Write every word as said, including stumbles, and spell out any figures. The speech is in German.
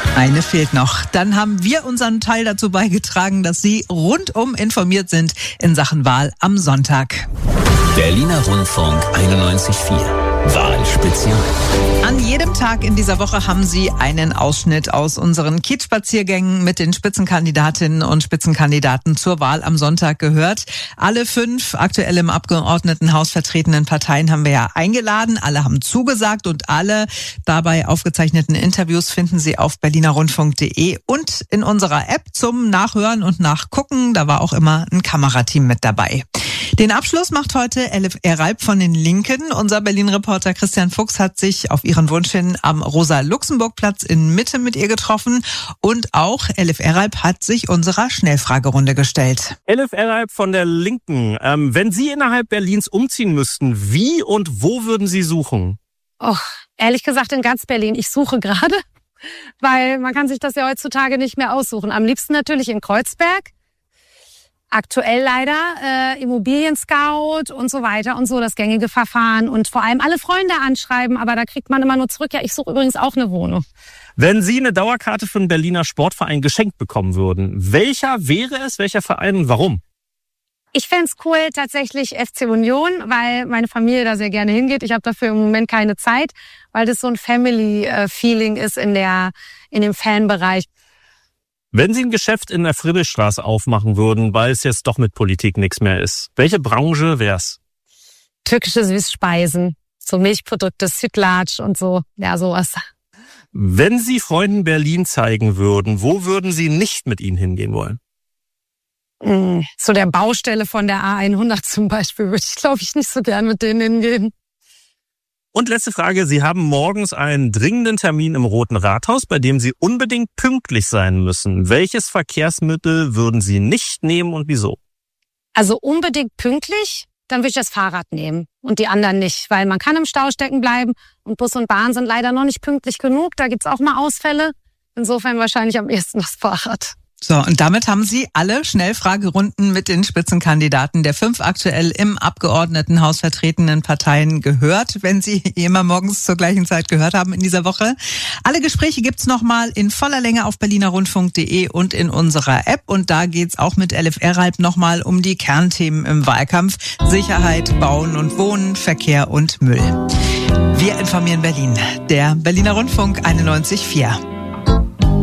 Eine fehlt noch. Dann haben wir unseren Teil dazu beigetragen, dass Sie rundum informiert sind in Sachen Wahl am Sonntag. Berliner Rundfunk einundneunzig Komma vier. Wahlspezial. An jedem Tag in dieser Woche haben Sie einen Ausschnitt aus unseren Kiez-Spaziergängen mit den Spitzenkandidatinnen und Spitzenkandidaten zur Wahl am Sonntag gehört. Alle fünf aktuell im Abgeordnetenhaus vertretenen Parteien haben wir ja eingeladen. Alle haben zugesagt und alle dabei aufgezeichneten Interviews finden Sie auf berliner rundfunk punkt de und in unserer App zum Nachhören und Nachgucken. Da war auch immer ein Kamerateam mit dabei. Den Abschluss macht heute Elif Eralp von den Linken. Unser Berlin-Reporter Christian Fuchs hat sich auf ihren Wunsch hin am Rosa-Luxemburg-Platz in Mitte mit ihr getroffen. Und auch Elif Eralp hat sich unserer Schnellfragerunde gestellt. Elif Eralp von der Linken. Ähm, wenn Sie innerhalb Berlins umziehen müssten, wie und wo würden Sie suchen? Och, ehrlich gesagt in ganz Berlin. Ich suche gerade, weil man kann sich das ja heutzutage nicht mehr aussuchen. Am liebsten natürlich in Kreuzberg. Aktuell leider äh, Immobilien-Scout und so weiter und so, das gängige Verfahren und vor allem alle Freunde anschreiben, aber da kriegt man immer nur zurück, ja, ich suche übrigens auch eine Wohnung. Wenn Sie eine Dauerkarte für einen Berliner Sportverein geschenkt bekommen würden, welcher wäre es, welcher Verein und warum? Ich fänd's cool, tatsächlich F C Union, weil meine Familie da sehr gerne hingeht. Ich habe dafür im Moment keine Zeit, weil das so ein Family-Feeling ist in der in dem Fanbereich. Wenn Sie ein Geschäft in der Friedrichstraße aufmachen würden, weil es jetzt doch mit Politik nichts mehr ist, welche Branche wär's? Türkische Süßspeisen, so Milchprodukte, Sütlaç und so, ja, sowas. Wenn Sie Freunden Berlin zeigen würden, wo würden Sie nicht mit ihnen hingehen wollen? Mm, zu der Baustelle von der A hundert zum Beispiel würde ich, glaube ich, nicht so gern mit denen hingehen. Und letzte Frage, Sie haben morgens einen dringenden Termin im Roten Rathaus, bei dem Sie unbedingt pünktlich sein müssen. Welches Verkehrsmittel würden Sie nicht nehmen und wieso? Also unbedingt pünktlich, dann würde ich das Fahrrad nehmen und die anderen nicht, weil man kann im Stau stecken bleiben und Bus und Bahn sind leider noch nicht pünktlich genug. Da gibt's auch mal Ausfälle. Insofern wahrscheinlich am ehesten das Fahrrad. So, und damit haben Sie alle Schnellfragerunden mit den Spitzenkandidaten der fünf aktuell im Abgeordnetenhaus vertretenen Parteien gehört, wenn Sie immer morgens zur gleichen Zeit gehört haben in dieser Woche. Alle Gespräche gibt's nochmal in voller Länge auf berliner rundfunk punkt de und in unserer App. Und da geht's auch mit Elif Eralp nochmal um die Kernthemen im Wahlkampf. Sicherheit, Bauen und Wohnen, Verkehr und Müll. Wir informieren Berlin. Der Berliner Rundfunk einundneunzig Komma vier.